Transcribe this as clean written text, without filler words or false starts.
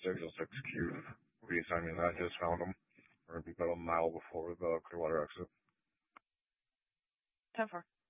606Q. Please send me that. I just found them. We're going to be about a mile before the Clearwater exit. 10-4.